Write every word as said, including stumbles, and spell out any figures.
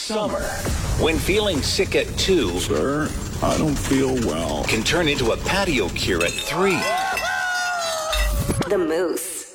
Summer, when feeling sick at two, Sir, I don't feel well. can turn into a patio cure at three. The Moose.